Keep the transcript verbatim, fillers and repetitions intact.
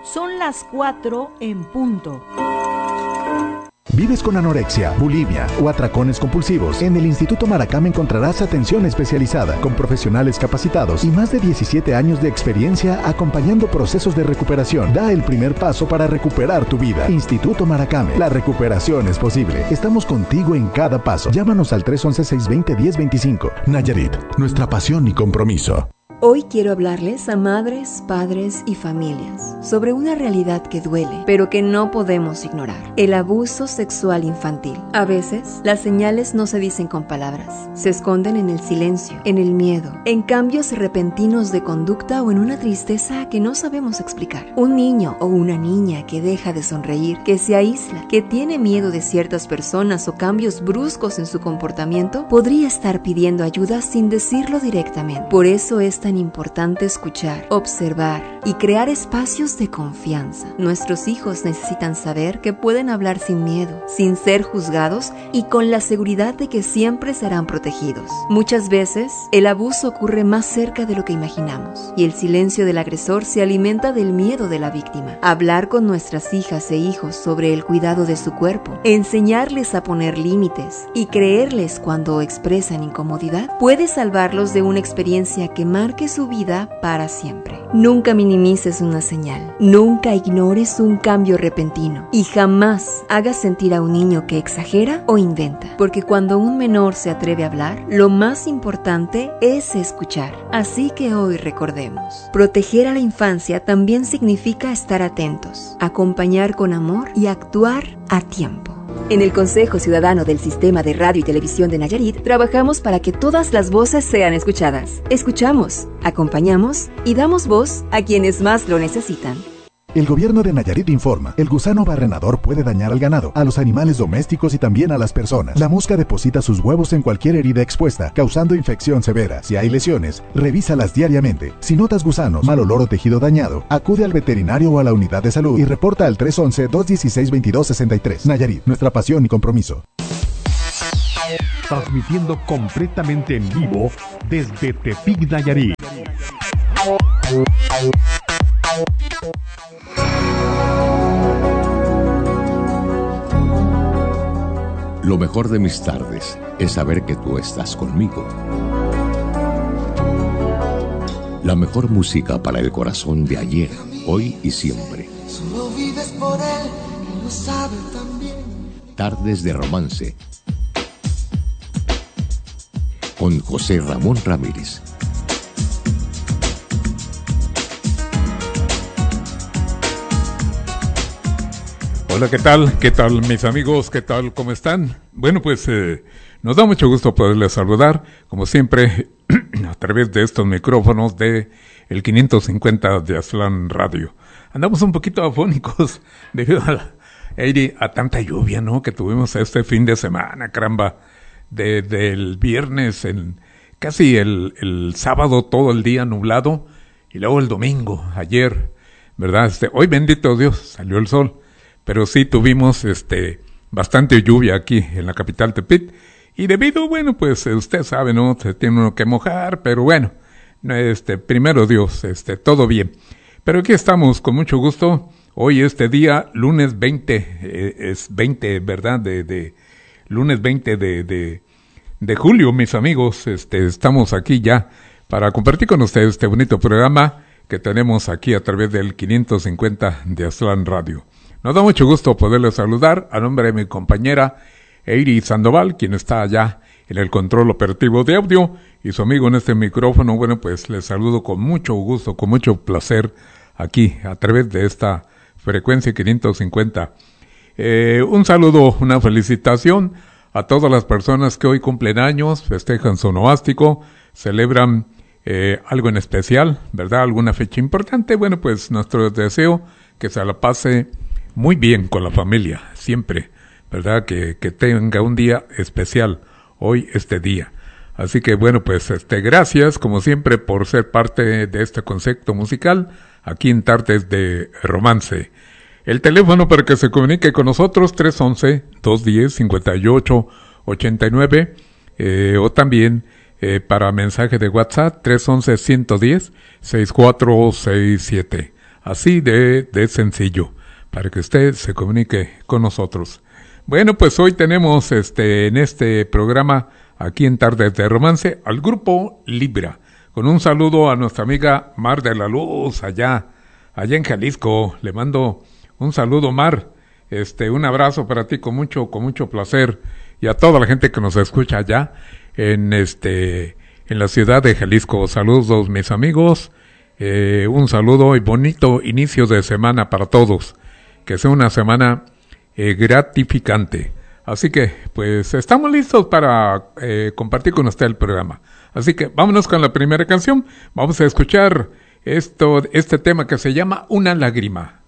Son las cuatro en punto. ¿Vives con anorexia, bulimia o atracones compulsivos? En el Instituto Maracame encontrarás atención especializada con profesionales capacitados y más de diecisiete años de experiencia acompañando procesos de recuperación. Da el primer paso para recuperar tu vida. Instituto Maracame, la recuperación es posible. Estamos contigo en cada paso. Llámanos al tres once, seiscientos veinte, diez veinticinco. Nayarit, nuestra pasión y compromiso. Hoy quiero hablarles a madres, padres y familias sobre una realidad que duele, pero que no podemos ignorar: el abuso sexual infantil. A veces, las señales no se dicen con palabras, se esconden en el silencio, en el miedo, en cambios repentinos de conducta o en una tristeza que no sabemos explicar. Un niño o una niña que deja de sonreír, que se aísla, que tiene miedo de ciertas personas o cambios bruscos en su comportamiento, podría estar pidiendo ayuda sin decirlo directamente. Por eso es tan importante escuchar, observar y crear espacios de confianza. Nuestros hijos necesitan saber que pueden hablar sin miedo, sin ser juzgados y con la seguridad de que siempre serán protegidos. Muchas veces, el abuso ocurre más cerca de lo que imaginamos y el silencio del agresor se alimenta del miedo de la víctima. Hablar con nuestras hijas e hijos sobre el cuidado de su cuerpo, enseñarles a poner límites y creerles cuando expresan incomodidad puede salvarlos de una experiencia que marque su vida para siempre. Nunca minimices una señal, nunca ignores un cambio repentino y jamás hagas sentir a un niño que exagera o inventa, porque cuando un menor se atreve a hablar, lo más importante es escuchar. Así que hoy recordemos: proteger a la infancia también significa estar atentos, acompañar con amor y actuar a tiempo. En el Consejo Ciudadano del Sistema de Radio y Televisión de Nayarit, trabajamos para que todas las voces sean escuchadas. Escuchamos, acompañamos y damos voz a quienes más lo necesitan. El gobierno de Nayarit informa: el gusano barrenador puede dañar al ganado, a los animales domésticos y también a las personas. La mosca deposita sus huevos en cualquier herida expuesta, causando infección severa. Si hay lesiones, revísalas diariamente. Si notas gusanos, mal olor o tejido dañado, acude al veterinario o a la unidad de salud y reporta al tres once, dos dieciséis, veintidós sesenta y tres. Nayarit, nuestra pasión y compromiso. Transmitiendo completamente en vivo desde Tepic, Nayarit. Lo mejor de mis tardes es saber que tú estás conmigo. La mejor música para el corazón de ayer, hoy y siempre. Solo vives por él y lo sabe también. Tardes de romance con José Ramón Ramírez. Hola, ¿qué tal? ¿Qué tal, mis amigos? ¿Qué tal? ¿Cómo están? Bueno, pues eh, nos da mucho gusto poderles saludar, como siempre, a través de estos micrófonos de el quinientos cincuenta de Aztlán Radio. Andamos un poquito afónicos debido a, la, a tanta lluvia, ¿no?, que tuvimos este fin de semana, caramba, de, del viernes, en, casi el, el sábado todo el día nublado, y luego el domingo, ayer, ¿verdad? Este, hoy, bendito Dios, salió el sol. Pero sí tuvimos este bastante lluvia aquí en la capital Tepic, y debido, bueno, pues usted sabe, ¿no?, se tiene uno que mojar, pero bueno, este primero Dios, este todo bien. Pero aquí estamos con mucho gusto. Hoy este día, lunes veinte, eh, es veinte, ¿verdad? De, de lunes veinte de, de de julio, mis amigos, este estamos aquí ya para compartir con ustedes este bonito programa que tenemos aquí a través del quinientos cincuenta de Aztlán Radio. Nos da mucho gusto poderles saludar a nombre de mi compañera Eiri Sandoval, quien está allá en el control operativo de audio, y su amigo en este micrófono. Bueno, pues les saludo con mucho gusto, con mucho placer aquí a través de esta frecuencia quinientos cincuenta. Eh, un saludo, una felicitación a todas las personas que hoy cumplen años, festejan su nomástico, celebran eh, algo en especial, ¿verdad? Alguna fecha importante. Bueno, pues nuestro deseo que se la pase muy bien con la familia, siempre, ¿verdad? Que, que tenga un día especial, hoy, este día. Así que bueno, pues este gracias, como siempre, por ser parte de este concepto musical, aquí en Tardes de Romance. El teléfono para que se comunique con nosotros, tres once, dos diez, cincuenta y ocho ochenta y nueve, eh, o también eh, para mensaje de WhatsApp, tres once, ciento diez, sesenta y cuatro sesenta y siete. así de, de sencillo, para que usted se comunique con nosotros. Bueno, pues hoy tenemos este en este programa, aquí en Tardes de Romance, al grupo Libra, con un saludo a nuestra amiga Mar de la Luz, allá, allá en Jalisco. Le mando un saludo, Mar, este, un abrazo para ti con mucho, con mucho placer, y a toda la gente que nos escucha allá en este, en la ciudad de Jalisco. Saludos, mis amigos, eh, un saludo y bonito inicio de semana para todos, que sea una semana Eh, gratificante. Así que, pues, estamos listos para eh, compartir con usted el programa. Así que, vámonos con la primera canción. Vamos a escuchar esto, este tema que se llama Una lágrima.